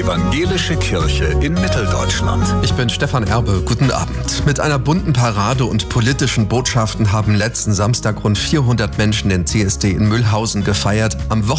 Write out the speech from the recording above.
Evangelische Kirche in Mitteldeutschland. Ich bin Stefan Erbe, guten Abend. Mit einer bunten Parade und politischen Botschaften haben letzten Samstag rund 400 Menschen den CSD in Mühlhausen gefeiert. Am